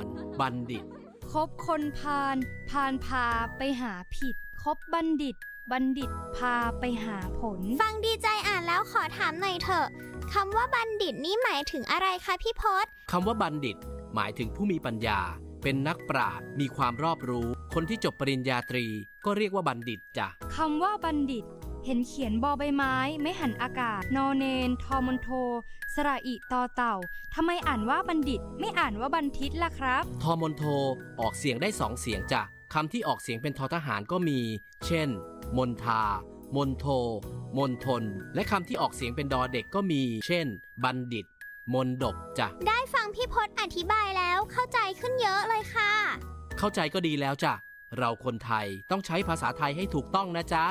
รบัณฑิตคบคนพาลพาลพาไปหาผิดคบบัณฑิตบัณฑิตพาไปหาผลฟังดีใจอ่านแล้วขอถามหน่อยเถอะคำว่าบัณฑิตนี่หมายถึงอะไรคะพี่พศคำว่าบัณฑิตหมายถึงผู้มีปัญญาเป็นนักปราชญ์มีความรอบรู้คนที่จบปริญญาตรีก็เรียกว่าบัณฑิตจ้ะคำว่าบัณฑิตเห็นเขียนบอใบไม้ไม่หันอากาศนอเนนทอมนโทสระอิตอเต่าทำไมอ่านว่าบัณฑิตไม่อ่านว่าบัณฑิตล่ะครับทอมนโทออกเสียงได้2เสียงจ้ะคำที่ออกเสียงเป็นทอทหารก็มีเช่นมนทามนโทมนทนและคำที่ออกเสียงเป็นดอเด็กก็มีเช่นบัณฑิตมนดบจ้ะได้ฟังพี่พศอธิบายแล้วเข้าใจขึ้นเยอะเลยค่ะเข้าใจก็ดีแล้วจ้ะเราคนไทยต้องใช้ภาษาไทยให้ถูกต้องนะจ๊ะ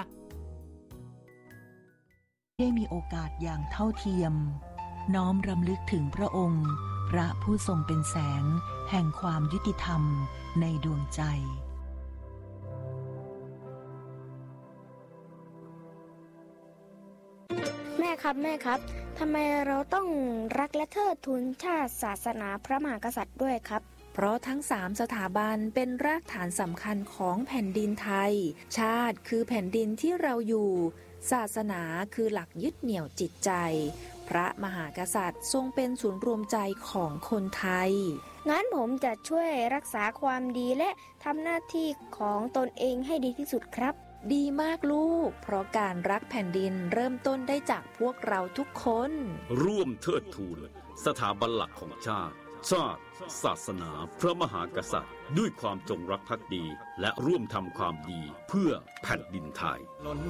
ได้มีโอกาสอย่างเท่าเทียมน้อมรำลึกถึงพระองค์พระผู้ทรงเป็นแสงแห่งความยุติธรรมในดวงใจแม่ครับทำไมเราต้องรักและเทิดทูนชาติศาสนาพระมหากษัตริย์ด้วยครับเพราะทั้ง3สถาบันเป็นรากฐานสำคัญของแผ่นดินไทยชาติคือแผ่นดินที่เราอยู่ศาสนาคือหลักยึดเหนี่ยวจิตใจพระมหากษัตริย์ทรงเป็นศูนย์รวมใจของคนไทยงั้นผมจะช่วยรักษาความดีและทำหน้าที่ของตนเองให้ดีที่สุดครับดีมากลูกเพราะการรักแผ่นดินเริ่มต้นได้จากพวกเราทุกคนร่วมเทิดทูนสถาบันหลักของชาติศาสนาพระมหากษัตริย์ด้วยความจงรักภักดีและร่วมทำความดีเพื่อแผ่นดินไทย